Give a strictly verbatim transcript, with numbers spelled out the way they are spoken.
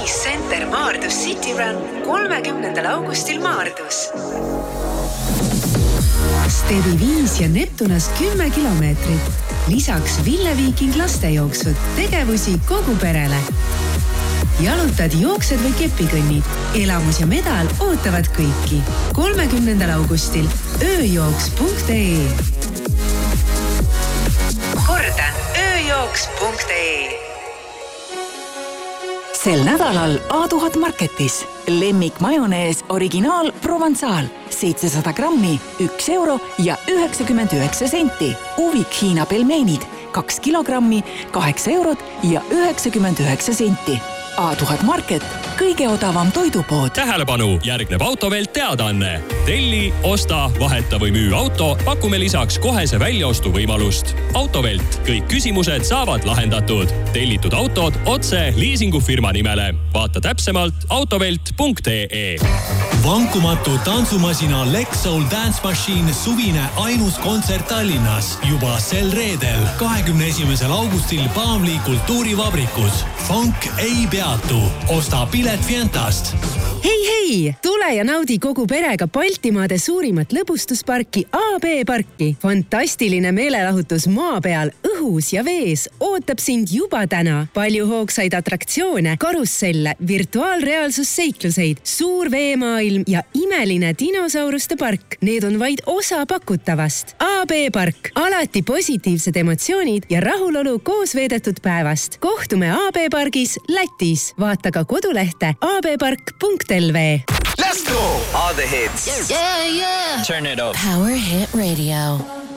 Center Maardus City Run kolmekümnendal augustil Maardus. Stevi viis ja Neptunast kümme kilomeetrit. Lisaks Ville Viiking lastejooksud, tegevusi kogu perele. Jalutad, jooksed või kepikõnnid. Elamus ja medal ootavad kõiki. kolmekümnendal augustil ööjooks punkt ee. Kordan, ööjooks punkt ee. Sel nädalal A tuhat Marketis. Lemmik majonees originaal Provençal. seitsesada grammi, üks euro ja üheksakümmend üheksa senti. Uvik Hiina pelmeenid, kaks kilogrammi, kaheksa eurot ja üheksakümmend üheksa senti. A tuhat Market, kõige odavam toidupood. Tähelepanu, järgneb Autovelt teadaanne. Telli, osta, vaheta või müü auto, pakume lisaks kohese väljaostu võimalust. Autovelt, kõik küsimused saavad lahendatud. Tellitud autod otse liisingufirma nimele. Vaata täpsemalt autovelt punkt ee. Vankumatu tantsumasina Lexsoul Dance Machine suvine ainus kontsert Tallinnas. Juba sel reedel, kahekümne esimesel augustil Paavli kultuurivabrikus. Funk ei peatu. Osta pilet Fientast. Hei, hei! Tule ja naudi kogu perega Baltimaade suurimat lõbustusparki A B parki. Fantastiline meelelahutus maa peal, õhus ja vees ootab sind juba täna. Palju hoogsaid atraktsioone, karusselle, virtuaalreaalsusseikluseid, suur veemaailm ja imeline dinosauruste park. Need on vaid osa pakutavast. A B park. Alati positiivsed emotsioonid ja rahulolu koos veedetud päevast. Kohtume A B pargis Lätis. Vaata ka kodulehte a b park punkt l v. Let's go! All the hits. Yeah, yeah. Turn it up. Power Hit Radio.